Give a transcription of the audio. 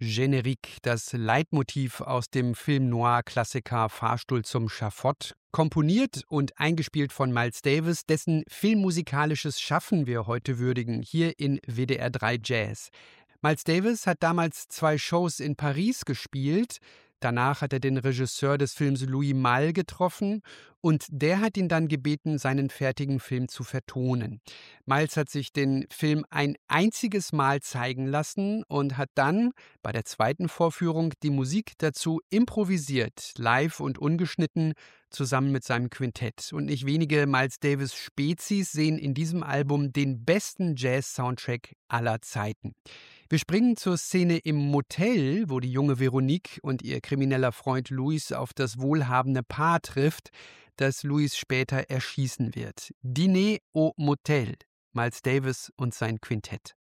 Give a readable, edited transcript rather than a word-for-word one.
Générique, das Leitmotiv aus dem Film-Noir-Klassiker Fahrstuhl zum Schafott, komponiert und eingespielt von Miles Davis, dessen filmmusikalisches Schaffen wir heute würdigen, hier in WDR 3 Jazz. Miles Davis hat damals 2 Shows in Paris gespielt. Danach hat er den Regisseur des Films Louis Malle getroffen und der hat ihn dann gebeten, seinen fertigen Film zu vertonen. Miles hat sich den Film ein einziges Mal zeigen lassen und hat dann bei der zweiten Vorführung die Musik dazu improvisiert, live und ungeschnitten, zusammen mit seinem Quintett. Und nicht wenige Miles Davis Spezies sehen in diesem Album den besten Jazz-Soundtrack aller Zeiten. Wir springen zur Szene im Motel, wo die junge Veronique und ihr krimineller Freund Louis auf das wohlhabende Paar trifft, das Louis später erschießen wird. Dîner au Motel, Miles Davis und sein Quintett.